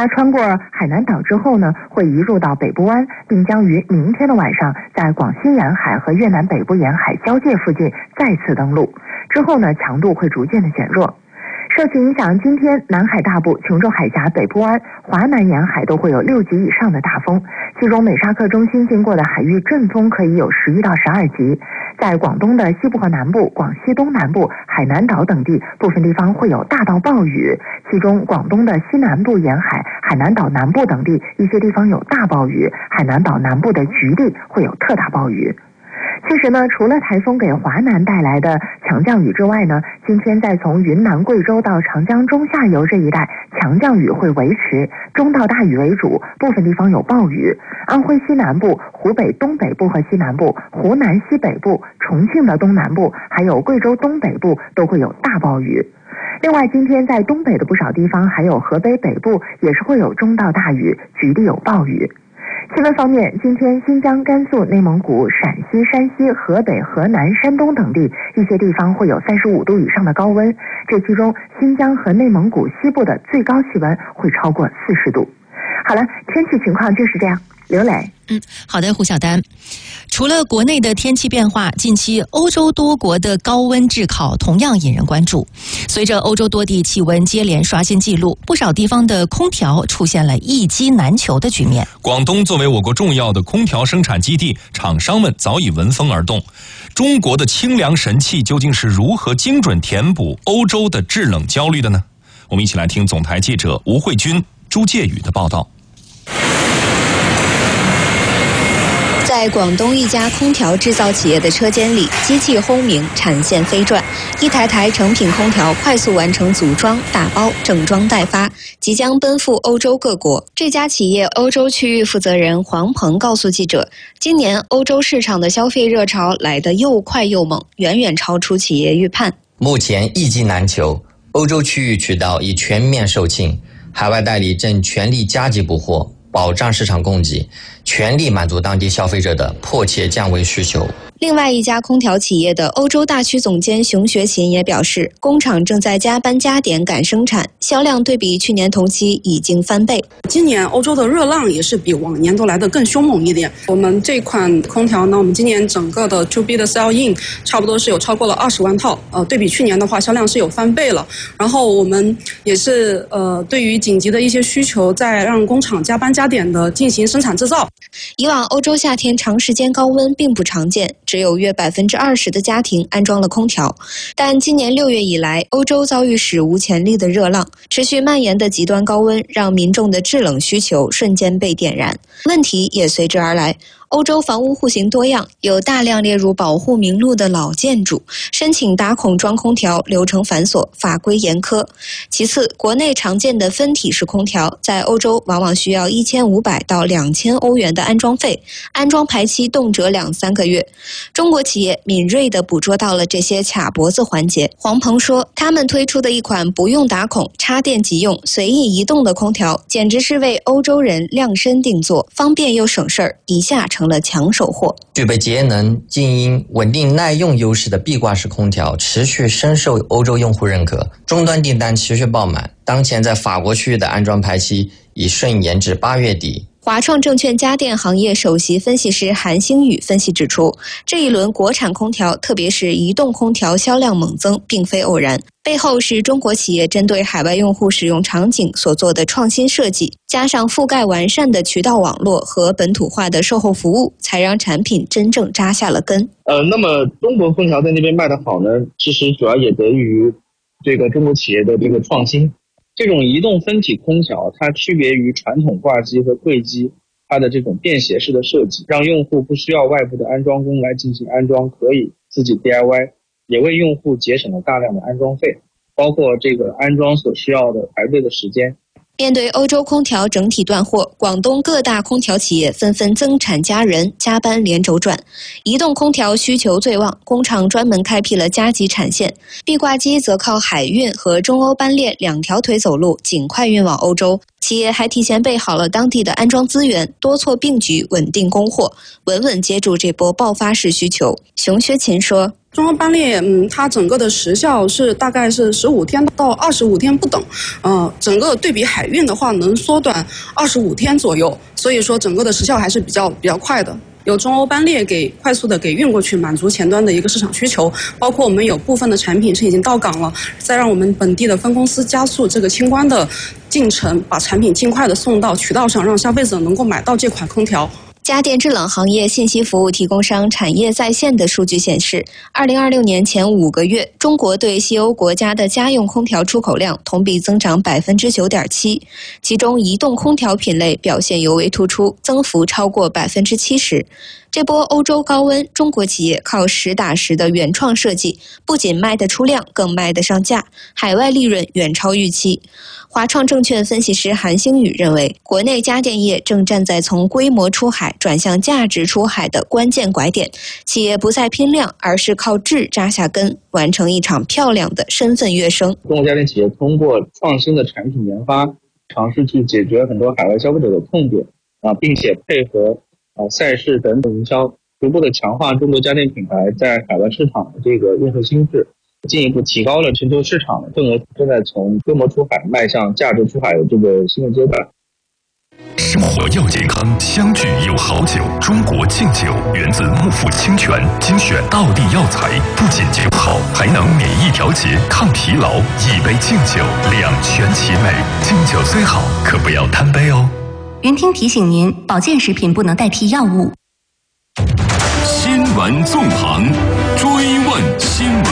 它穿过海南岛之后呢，会移入到北部湾，并将于明天的晚上在广西沿海和越南北部沿海交界附近再次登陆。之后呢，强度会逐渐的减弱。受其影响，今天南海大部、琼州海峡、北部湾、华南沿海都会有6级以上的大风，其中美沙克中心经过的海域阵风可以有11到12级。在广东的西部和南部、广西东南部、海南岛等地，部分地方会有大到暴雨，其中广东的西南部沿海、海南岛南部等地一些地方有大暴雨，海南岛南部的局地会有特大暴雨。其实呢，除了台风给华南带来的强降雨之外呢，今天在从云南、贵州到长江中下游这一带，强降雨会维持，中到大雨为主，部分地方有暴雨。安徽西南部、湖北东北部和西南部、湖南西北部、重庆的东南部，还有贵州东北部都会有大暴雨。另外，今天在东北的不少地方，还有河北北部也是会有中到大雨，局地有暴雨。气温方面，今天新疆、甘肃、内蒙古、陕西、山西、河北、河南、山东等地一些地方会有35度以上的高温，这其中新疆和内蒙古西部的最高气温会超过40度。好了，天气情况就是这样。刘磊。 好的，胡晓丹。除了国内的天气变化，近期欧洲多国的高温炙烤同样引人关注。随着欧洲多地气温接连刷新纪录，不少地方的空调出现了一机难求的局面。 广东作为我国重要的空调生产基地，厂商们早已闻风而动。中国的清凉神器究竟是如何精准填补欧洲的制冷焦虑的呢？我们一起来听总台记者吴慧君、朱介宇的报道。 在广东一家空调制造企业的车间里，机器轰鸣，产线飞转，一台台成品空调快速完成组装、打包、整装待发，即将奔赴欧洲各国。这家企业欧洲区域负责人黄鹏告诉记者，今年欧洲市场的消费热潮来得又快又猛，远远超出企业预判。 目前一机难求，欧洲区域渠道已全面售罄，海外代理正全力加急补货，保障市场供给，全力满足当地消费者的迫切降温需求。 另外一家空调企业的欧洲大区总监熊学勤也表示，工厂正在加班加点赶生产，销量对比去年同期已经翻倍。 今年欧洲的热浪也是比往年都来得更凶猛一点。我们这款空调呢，我们今年整个的 2B 的 sell in 差不多是有超过了20万套，对比去年的话销量是有翻倍了。然后我们也是对于紧急的一些需求，在让工厂加班加点的进行生产制造。 以往欧洲夏天长时间高温并不常见，只有约20%的家庭安装了空调。但今年6月以来，欧洲遭遇史无前例的热浪，持续蔓延的极端高温让民众的制冷需求瞬间被点燃，问题也随之而来。欧洲房屋户型多样，有大量列入保护名录的老建筑，申请打孔装空调流程繁琐，法规严苛。其次，国内常见的分体式空调，在欧洲往往需要1500到2000欧元的安装费，安装排期动辄2-3个月。中国企业敏锐地捕捉到了这些卡脖子环节。黄鹏说，他们推出的一款不用打孔、插电即用、随意移动的空调，简直是为欧洲人量身定做，方便又省事儿，一下成了抢手货。 具备节能、静音、稳定、耐用优势的壁挂式空调持续深受欧洲用户认可，终端订单持续爆满。当前在法国区域的安装排期已顺延至8月底。 华创证券家电行业首席分析师韩星宇分析指出，这一轮国产空调，特别是移动空调销量猛增，并非偶然，背后是中国企业针对海外用户使用场景所做的创新设计，加上覆盖完善的渠道网络和本土化的售后服务，才让产品真正扎下了根。 那么中国空调在那边卖得好呢，其实主要也得益于这个中国企业的这个创新。这种移动分体空调，它区别于传统挂机和柜机，它的这种便携式的设计，让用户不需要外部的安装工来进行安装，可以自己 DIY， 也为用户节省了大量的安装费，包括这个安装所需要的排队的时间。 面对欧洲空调整体断货，广东各大空调企业纷纷增产加人，加班连轴转。移动空调需求最旺，工厂专门开辟了加急产线，壁挂机则靠海运和中欧班列2条腿走路，尽快运往欧洲。 企业还提前备好了当地的安装资源，多措并举，稳定供货，稳稳接住这波爆发式需求。熊薛琴说， 中欧班列，它整个的时效是大概是15天到25天不等，整个对比海运的话能缩短25天左右，所以说整个的时效还是比较快的。有中欧班列快速的给运过去，满足前端的一个市场需求，包括我们有部分的产品是已经到港了，再让我们本地的分公司加速这个清关的进程，把产品尽快的送到渠道上，让消费者能够买到这款空调。 家电制冷行业信息服务提供商产业在线的数据显示，2026年前5个月，中国对西欧国家的家用空调出口量同比增长 9.7%， 其中移动空调品类表现尤为突出，增幅超过 70%。这波欧洲高温，中国企业靠实打实的原创设计，不仅卖得出量，更卖得上价，海外利润远超预期。华创证券分析师韩星宇认为，国内家电业正站在从规模出海转向价值出海的关键拐点，企业不再拼量，而是靠质扎下根，完成一场漂亮的身份跃升。 中国家电企业通过创新的产品研发，尝试去解决很多海外消费者的痛点并且配合赛事等等营销，逐步的强化中国家电品牌在海外市场的这个认受心智，进一步提高了全球市场的份额，正在从规模出海迈向价值出海的这个新的阶段。 生活要健康，相聚又好酒。中国劲酒源自幕府清泉，精选道地药材，不仅酒好，还能免疫调节、抗疲劳。一杯劲酒，两全其美。劲酒虽好，可不要贪杯哦。 云听提醒您，保健食品不能代替药物。 新闻纵横，追问新闻。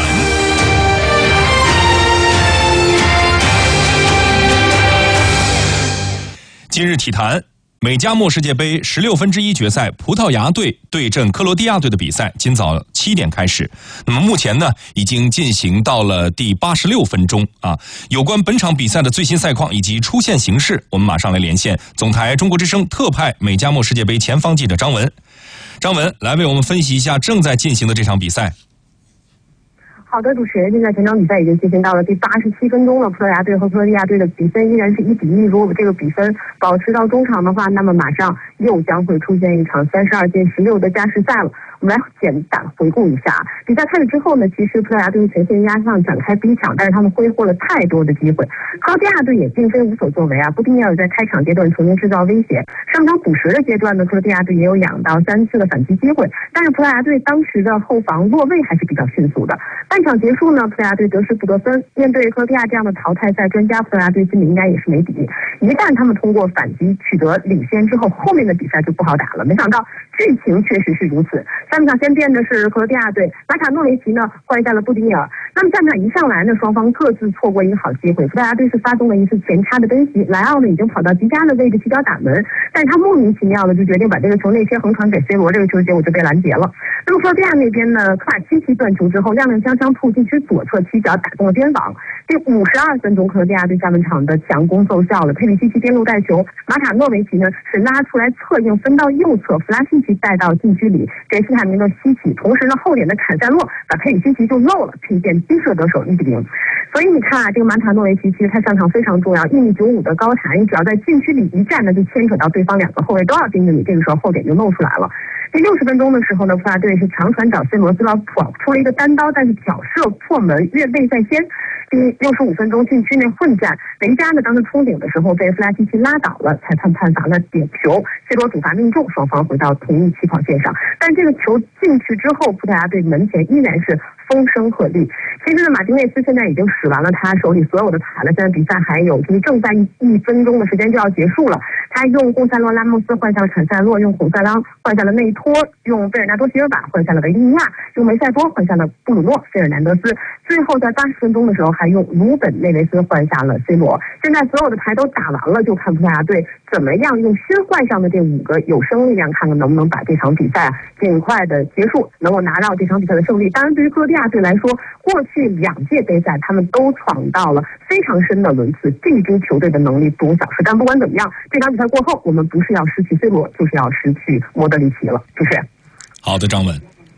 今日体坛，美加墨世界杯1/16决赛，葡萄牙队对阵克罗地亚队的比赛今早7点开始。那么目前呢，已经进行到了第86分钟啊。有关本场比赛的最新赛况以及出线形势，我们马上来连线总台中国之声特派美加墨世界杯前方记者张文。张文来为我们分析一下正在进行的这场比赛。 好的，主持人，现在全场比赛已经进行到了第87分钟了，葡萄牙队和克罗地亚队的比分依然是1-1。如果这个比分保持到中场的话，那么马上又将会出现一场32-16的加时赛了。我们来简单回顾一下比赛开始之后呢，其实葡萄牙队全线压上展开逼抢，但是他们挥霍了太多的机会。克罗地亚队也并非无所作为啊，布丁尼尔在开场阶段曾经制造威胁，上场补时的阶段呢，克罗地亚队也有2到3次的反击机会，但是葡萄牙队当时的后防落位还是比较迅速的。半场结束呢，葡萄牙队得失不得分。面对克罗地亚这样的淘汰赛专家，葡萄牙队心里应该也是没底。一旦他们通过反击取得领先之后，后面的比赛就不好打了。没想到剧情确实是如此。下半场先变的是克罗地亚队，马卡诺维奇呢换下了布丁尼尔。那么下半场一上来呢，双方各自错过一个好机会。葡萄牙队是发动了一次前插的奔袭，莱奥呢已经跑到极佳的位置起脚打门，但是他莫名其妙的就决定把这个球内切横传给 C 罗，这个球结果就被拦截了。那么克罗地亚那边呢，科瓦契奇断球之后踉踉跄跄扑进去左侧起脚打中了边网。第52分钟，克罗地亚队下半场的强攻奏效了，佩里西奇边路带球，马卡诺维奇呢是拉出来侧应分到右侧，弗拉西奇带到禁区里给斯坦明的西奇，同时呢后点的坎塞洛把佩里西奇就漏了，凭借金射得手1-0。所以你看啊，这个马卡诺维奇其实他上场非常重要，1.95米的高台，你只要在禁区里一站呢，就牵扯到对方2个后卫都要盯着你，这个时候后点就露出来了。第60分钟的时候呢，葡萄牙队是长传找 C 罗，斯劳跑出了一个单刀，但是挑射破门，越位在先。第65分钟禁区内混战，雷加呢当时冲顶的时候被弗拉西奇拉倒了，裁判判罚了点球，C 罗主罚命中，双方回到同一起跑线上。但这个球进去之后，葡萄牙队门前依然是风声鹤唳。其实呢，马丁内斯现在已经使完了他手里所有的牌了，现在比赛还有就是正在1分钟的时间就要结束了。他用贡塞洛拉莫斯换下了坎塞洛，用孔塞拉换下了内托，用贝尔纳多席尔瓦换下了维利尼亚，用梅塞多换下了布鲁诺·费尔南德斯，最后在80分钟的时候还用鲁本内维斯换下了 C 罗。现在所有的牌都打完了，就看葡萄牙队怎么样用新换上的这5个有生力量，看看能不能把这场比赛尽快的结束，能够拿到这场比赛的胜利。当然，对于克罗地亚队来说，过去2届杯赛他们都闯到了非常深的轮次，进军球队的能力不容小视。但不管怎么样，这场比赛过后，我们不是要失去 C 罗，就是要失去莫德里奇了。主持人， 好的，张文。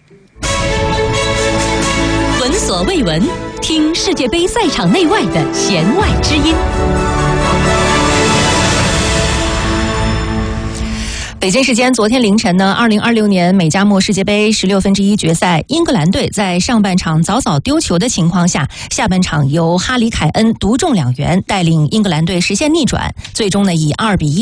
闻所未闻，听世界杯赛场内外的弦外之音。 北京时间昨天凌晨呢，2026年美加墨世界杯16分之1决赛，英格兰队在上半场早早丢球的情况下，下半场由哈里凯恩独中2元，带领英格兰队实现逆转，最终呢以2-1